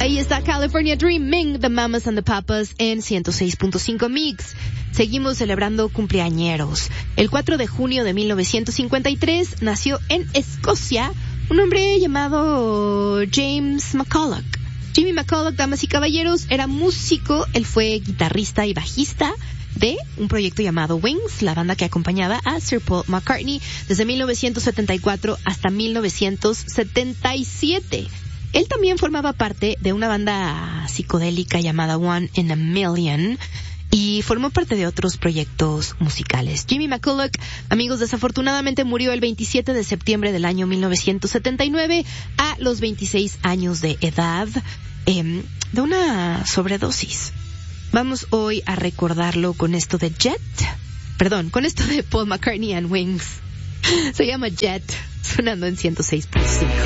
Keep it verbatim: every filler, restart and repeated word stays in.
Ahí está California Dreaming, The Mamas and the Papas en ciento seis punto cinco Mix. Seguimos celebrando cumpleañeros. El cuatro de junio de mil novecientos cincuenta y tres nació en Escocia un hombre llamado James McCulloch. Jimmy McCulloch, damas y caballeros, era músico. Él fue guitarrista y bajista de un proyecto llamado Wings, la banda que acompañaba a Sir Paul McCartney desde mil novecientos setenta y cuatro hasta mil novecientos setenta y siete. Él también formaba parte de una banda psicodélica llamada One in a Million y formó parte de otros proyectos musicales. Jimmy McCulloch, amigos, desafortunadamente murió el veintisiete de septiembre del año mil novecientos setenta y nueve a los veintiséis años de edad, eh, de una sobredosis. Vamos hoy a recordarlo con esto de Jet, perdón, con esto de Paul McCartney and Wings. Se llama Jet, sonando en ciento seis punto cinco.